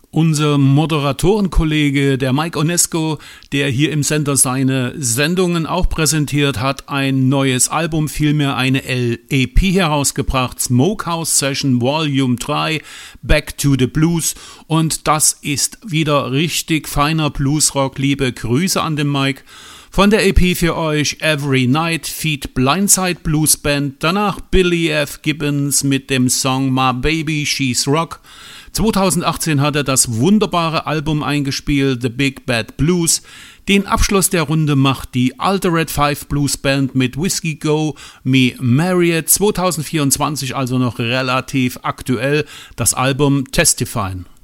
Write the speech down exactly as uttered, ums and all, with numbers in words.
Unser Moderatorenkollege, der Mike Onesco, der hier im Sender seine Sendungen auch präsentiert, hat ein neues Album, vielmehr eine E P herausgebracht, Smokehouse Session Volume drei, Back to the Blues, und das ist wieder richtig feiner Bluesrock. Liebe Grüße an den Mike. Von der E P für euch Every Night feat. Blindside Blues Band, danach Billy F. Gibbons mit dem Song My Baby She's Rock. zweitausendachtzehn hat er das wunderbare Album eingespielt, The Big Bad Blues. Den Abschluss der Runde macht die Altered Five Blues Band mit Whiskey Go Me Marriott, zweitausendvierundzwanzig, also noch relativ aktuell, das Album Testifying.